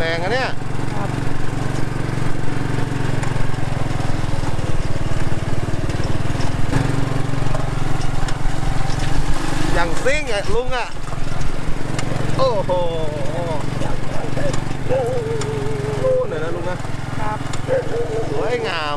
แรงนะเนี่ยอย่างซิ่งลุงอ่ะโอ้โหหน่อยนะลุงนะครับสวยงาม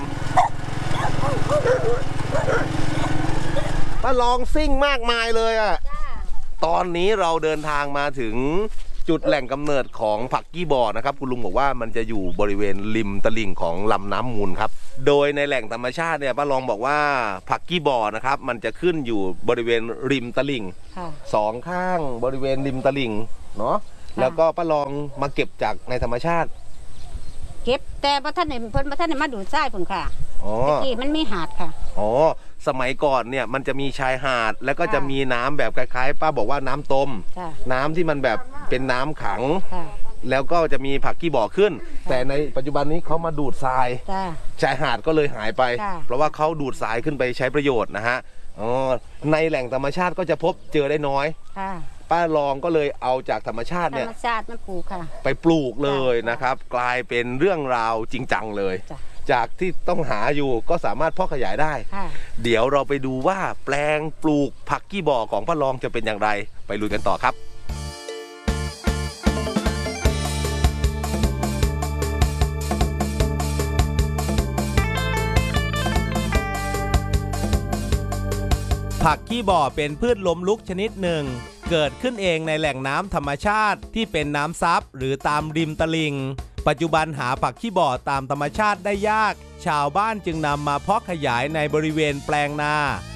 ป้าลองซิ่งมากมายเลยอ่ะตอนนี้เราเดินทางมาถึงจุดแหล่งกำเนิดของผักกี้บอนะครับคุณลุงบอกว่ามันจะอยู่บริเวณริมตลิ่งของลำน้ำมูลครับโดยในแหล่งธรรมชาติเนี่ยป้าลองบอกว่าผักกี้บอนะครับมันจะขึ้นอยู่บริเวณริมตลิ่งสองข้างบริเวณริมตลิ่งเนาะแล้วก็ป้าลองมาเก็บจากในธรรมชาติเก็บแต่พระท่านเพิ่นพระท่านมาดูดทรายผุนค่ะอ๋อที่มันมีหาดค่ะอ๋อสมัยก่อนเนี่ยมันจะมีชายหาดแล้วก็จะมีน้ำแบบคล้ายๆป้าบอกว่าน้ำต้มน้ำที่มันแบบเป็นน้ำขังแล้วก็จะมีผักกี้บ่อขึ้นแต่ในปัจจุบันนี้เขามาดูดทรายชายหาดก็เลยหายไปเพราะว่าเขาดูดทรายขึ้นไปใช้ประโยชน์นะฮะอ๋อในแหล่งธรรมชาติก็จะพบเจอได้น้อยป้าลองก็เลยเอาจากธรรมชาติเนี่ยมาปลูกค่ะไปปลูกเลยนะครับกลายเป็นเรื่องราวจริงจังเลยจากที่ต้องหาอยู่ก็สามารถเพาะขยายได้เดี๋ยวเราไปดูว่าแปลงปลูกผักกี้บ่อของป้าลองจะเป็นอย่างไรไปลุยกันต่อครับผักขี้บ่อเป็นพืชล้มลุกชนิดหนึ่งเกิดขึ้นเองในแหล่งน้ำธรรมชาติที่เป็นน้ำซับหรือตามริมตลิ่งปัจจุบันหาผักขี้บ่อตามธรรมชาติได้ยากชาวบ้านจึงนำมาเพาะขยายในบริเวณแปลงนา